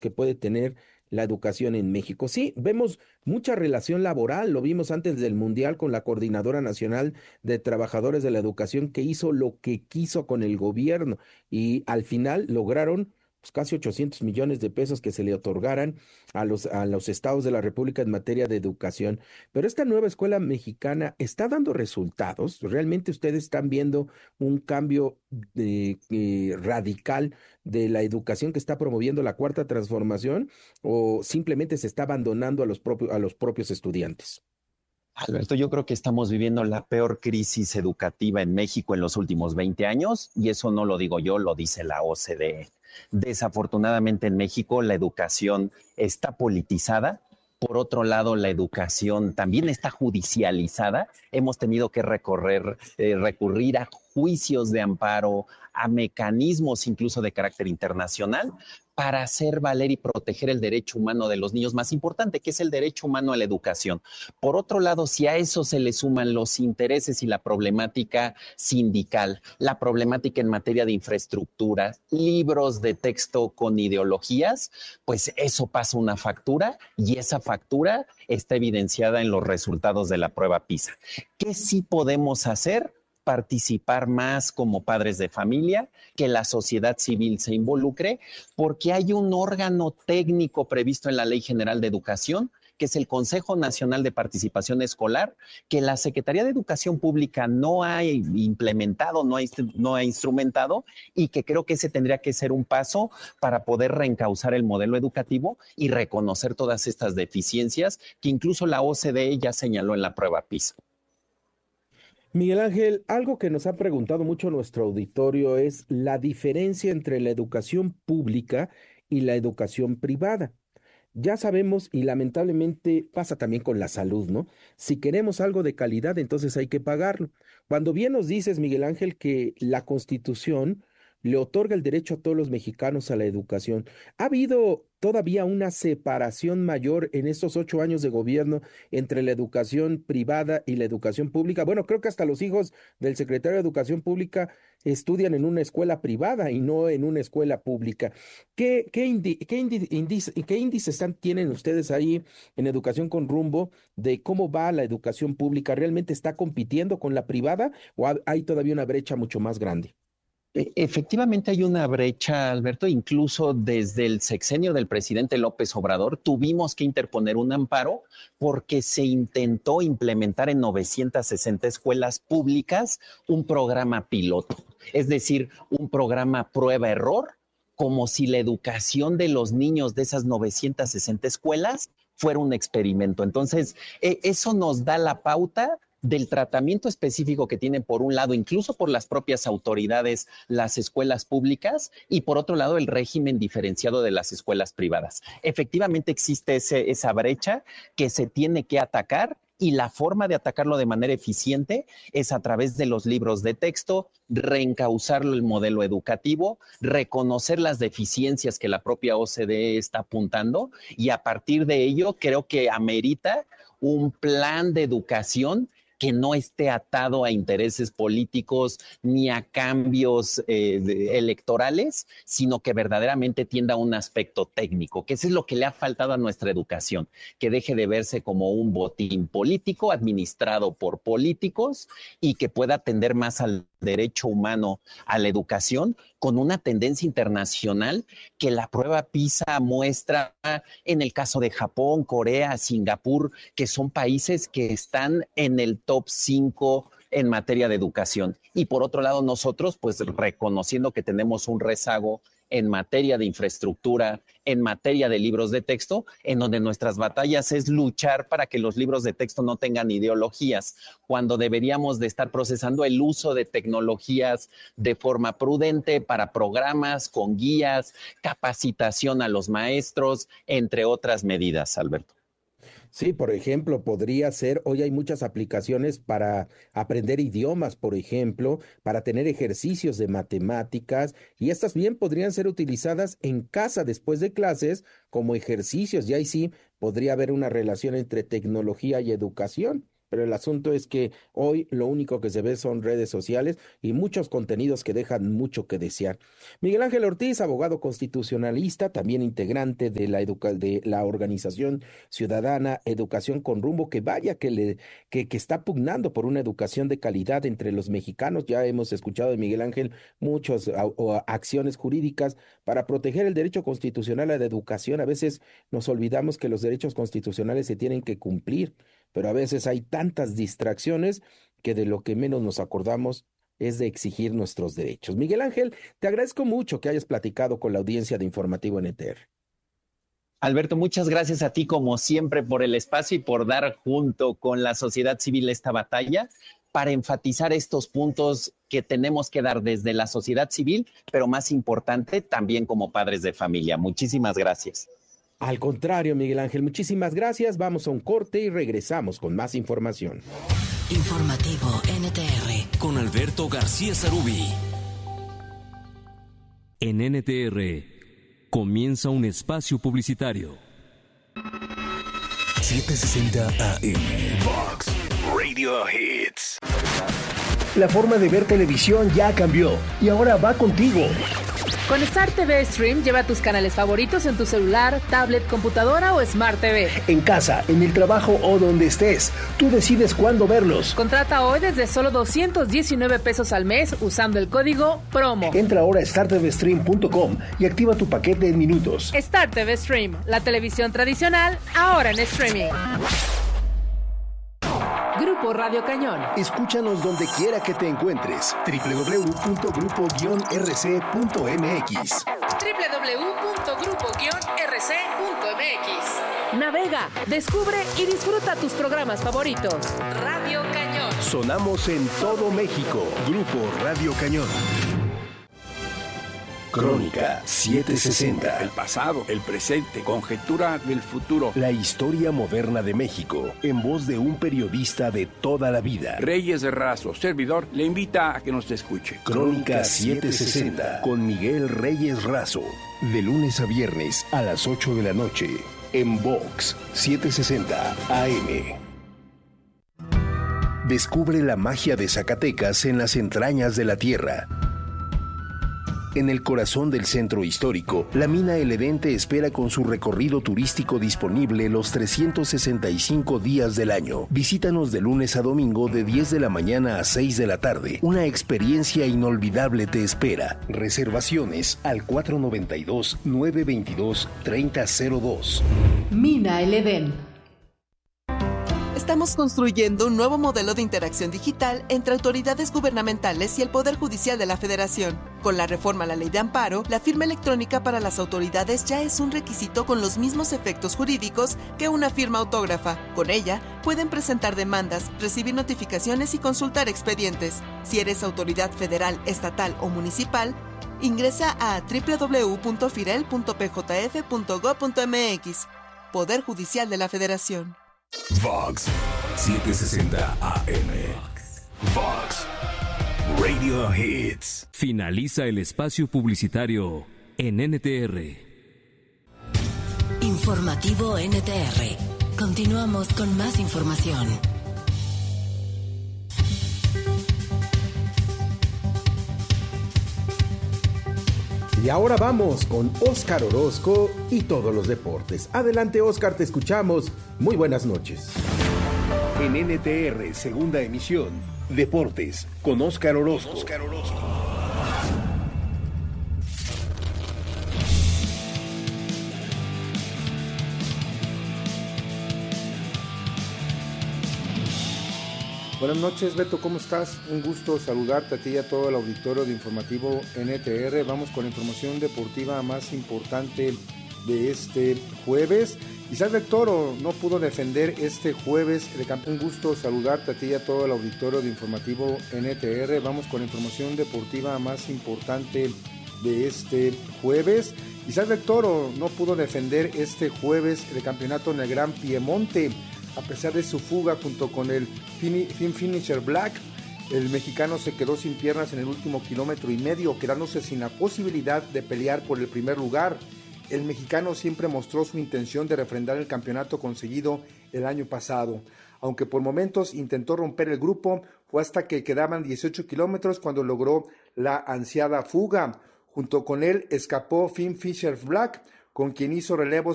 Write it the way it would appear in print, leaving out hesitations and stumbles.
que puede tener la educación en México. Sí, vemos mucha relación laboral, lo vimos antes del Mundial con la Coordinadora Nacional de Trabajadores de la Educación que hizo lo que quiso con el gobierno y al final lograron pues, casi 800 millones de pesos que se le otorgaran a los estados de la República en materia de educación. Pero esta nueva escuela mexicana está dando resultados. ¿Realmente ustedes están viendo un cambio radical de la educación que está promoviendo la cuarta transformación o simplemente se está abandonando a los propios estudiantes? Alberto, yo creo que estamos viviendo la peor crisis educativa en México en los últimos 20 años y eso no lo digo yo, lo dice la OCDE. Desafortunadamente en México la educación está politizada. Por otro lado, la educación también está judicializada. Hemos tenido que recurrir a juicios de amparo, a mecanismos incluso de carácter internacional para hacer valer y proteger el derecho humano de los niños más importante, que es el derecho humano a la educación. Por otro lado, si a eso se le suman los intereses y la problemática sindical, la problemática en materia de infraestructura, libros de texto con ideologías, pues eso pasa una factura y esa factura está evidenciada en los resultados de la prueba PISA. ¿Qué sí podemos hacer? Participar más como padres de familia, que la sociedad civil se involucre, porque hay un órgano técnico previsto en la Ley General de Educación, que es el Consejo Nacional de Participación Escolar, que la Secretaría de Educación Pública no ha implementado, no ha instrumentado, y que creo que ese tendría que ser un paso para poder reencauzar el modelo educativo y reconocer todas estas deficiencias que incluso la OCDE ya señaló en la prueba PISA. Miguel Ángel, algo que nos ha preguntado mucho nuestro auditorio es la diferencia entre la educación pública y la educación privada. Ya sabemos, y lamentablemente pasa también con la salud, ¿no? Si queremos algo de calidad, entonces hay que pagarlo. Cuando bien nos dices, Miguel Ángel, que la Constitución le otorga el derecho a todos los mexicanos a la educación, ¿ha habido todavía una separación mayor en estos 8 años de gobierno entre la educación privada y la educación pública? Bueno, creo que hasta los hijos del secretario de Educación Pública estudian en una escuela privada y no en una escuela pública. ¿Qué índices tienen ustedes ahí en Educación con Rumbo de cómo va la educación pública? ¿Realmente está compitiendo con la privada o hay todavía una brecha mucho más grande? Efectivamente hay una brecha, Alberto, incluso desde el sexenio del presidente López Obrador tuvimos que interponer un amparo porque se intentó implementar en 960 escuelas públicas un programa piloto, es decir, un programa prueba-error, como si la educación de los niños de esas 960 escuelas fuera un experimento. Entonces, eso nos da la pauta del tratamiento específico que tienen por un lado, incluso por las propias autoridades, las escuelas públicas y por otro lado el régimen diferenciado de las escuelas privadas. Efectivamente existe esa brecha que se tiene que atacar y la forma de atacarlo de manera eficiente es a través de los libros de texto, reencauzarlo el modelo educativo, reconocer las deficiencias que la propia OCDE está apuntando y a partir de ello creo que amerita un plan de educación que no esté atado a intereses políticos ni a cambios electorales, sino que verdaderamente tienda a un aspecto técnico, que eso es lo que le ha faltado a nuestra educación, que deje de verse como un botín político administrado por políticos y que pueda atender más al derecho humano a la educación con una tendencia internacional que la prueba PISA muestra en el caso de Japón, Corea, Singapur, que son países que están en el top 5 en materia de educación. Y por otro lado, nosotros, pues reconociendo que tenemos un rezago en materia de infraestructura, en materia de libros de texto, en donde nuestras batallas es luchar para que los libros de texto no tengan ideologías, cuando deberíamos de estar procesando el uso de tecnologías de forma prudente para programas con guías, capacitación a los maestros, entre otras medidas, Alberto. Sí, por ejemplo, podría ser, hoy hay muchas aplicaciones para aprender idiomas, por ejemplo, para tener ejercicios de matemáticas, y estas bien podrían ser utilizadas en casa después de clases como ejercicios, y ahí sí podría haber una relación entre tecnología y educación. Pero el asunto es que hoy lo único que se ve son redes sociales y muchos contenidos que dejan mucho que desear. Miguel Ángel Ortiz, abogado constitucionalista, también integrante de de la organización ciudadana Educación con Rumbo, que vaya que está pugnando por una educación de calidad entre los mexicanos. Ya hemos escuchado de Miguel Ángel muchas acciones jurídicas para proteger el derecho constitucional a la educación. A veces nos olvidamos que los derechos constitucionales se tienen que cumplir, pero a veces hay tantas distracciones que de lo que menos nos acordamos es de exigir nuestros derechos. Miguel Ángel, te agradezco mucho que hayas platicado con la audiencia de Informativo NTR. Alberto, muchas gracias a ti como siempre por el espacio y por dar junto con la sociedad civil esta batalla para enfatizar estos puntos que tenemos que dar desde la sociedad civil, pero más importante también como padres de familia. Muchísimas gracias. Al contrario, Miguel Ángel, muchísimas gracias. Vamos a un corte y regresamos con más información. Informativo NTR con Alberto García Sarubí. En NTR comienza un espacio publicitario. 760 AM Fox Radio Hits. La forma de ver televisión ya cambió y ahora va contigo. Con Star TV Stream lleva tus canales favoritos en tu celular, tablet, computadora o Smart TV. En casa, en el trabajo o donde estés, tú decides cuándo verlos. Contrata hoy desde solo 219 pesos al mes usando el código PROMO. Entra ahora a startvstream.com y activa tu paquete en minutos. Star TV Stream, la televisión tradicional, ahora en streaming. Grupo Radio Cañón. Escúchanos donde quiera que te encuentres. www.grupo-rc.mx www.grupo-rc.mx. Navega, descubre y disfruta tus programas favoritos. Radio Cañón. Sonamos en todo México. Grupo Radio Cañón. Crónica 760. El pasado, el presente, conjetura del futuro. La historia moderna de México, en voz de un periodista de toda la vida. Reyes de Razo, servidor, le invita a que nos escuche. Crónica 760 con Miguel Reyes Razo. De lunes a viernes a las 8 de la noche. En Vox 760 AM. Descubre la magia de Zacatecas en las entrañas de la tierra. En el corazón del centro histórico, la mina El Edén te espera con su recorrido turístico disponible los 365 días del año. Visítanos de lunes a domingo de 10 de la mañana a 6 de la tarde. Una experiencia inolvidable te espera. Reservaciones al 492-922-3002. Mina El Edén. Estamos construyendo un nuevo modelo de interacción digital entre autoridades gubernamentales y el Poder Judicial de la Federación. Con la reforma a la Ley de Amparo, la firma electrónica para las autoridades ya es un requisito con los mismos efectos jurídicos que una firma autógrafa. Con ella, pueden presentar demandas, recibir notificaciones y consultar expedientes. Si eres autoridad federal, estatal o municipal, ingresa a www.firel.pjf.gov.mx. Poder Judicial de la Federación. Vox 760 AM. Vox Radio Hits. Finaliza el espacio publicitario en NTR. Informativo NTR. Continuamos con más información. Y ahora vamos con Óscar Orozco y todos los deportes. Adelante, Óscar, te escuchamos. Muy buenas noches. En NTR, segunda emisión, Deportes, con Óscar Orozco. Buenas noches, Beto, ¿cómo estás? Un gusto saludarte a ti y a todo el auditorio de Informativo NTR. Vamos con la información deportiva más importante de este jueves. Isaac Toro no pudo defender este jueves el campeón. Un gusto saludarte a ti y a todo el auditorio de Informativo NTR. Vamos con la información deportiva más importante de este jueves. Isaac Toro no pudo defender este jueves el campeonato en el Gran Piemonte. A pesar de su fuga junto con el finisher Black, el mexicano se quedó sin piernas en el último kilómetro y medio, quedándose sin la posibilidad de pelear por el primer lugar. El mexicano siempre mostró su intención de refrendar el campeonato conseguido el año pasado. Aunque por momentos intentó romper el grupo, fue hasta que quedaban 18 kilómetros cuando logró la ansiada fuga. Junto con él escapó Finn Fisher Black, con quien hizo relevos